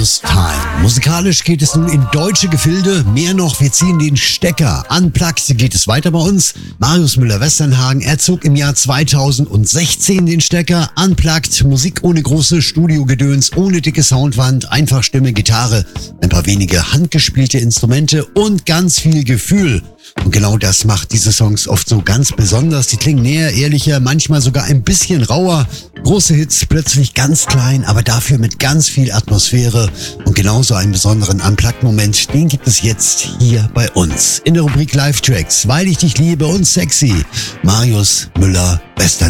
First Time. Musikalisch geht es nun in deutsche Gefilde. Mehr noch, wir ziehen den Stecker. Unplugged geht es weiter bei uns. Marius Müller-Westernhagen, er zog im Jahr 2016 den Stecker. Unplugged, Musik ohne große Studiogedöns, ohne dicke Soundwand, einfach Stimme, Gitarre, ein paar wenige handgespielte Instrumente und ganz viel Gefühl. Und genau das macht diese Songs oft so ganz besonders. Die klingen näher, ehrlicher, manchmal sogar ein bisschen rauer. Große Hits plötzlich ganz klein, aber dafür mit ganz viel Atmosphäre. Und genauso einen besonderen Unplugged-Moment, den gibt es jetzt hier bei uns. In der Rubrik Live-Tracks, weil ich dich liebe und sexy. Marius Müller-Westernhagen.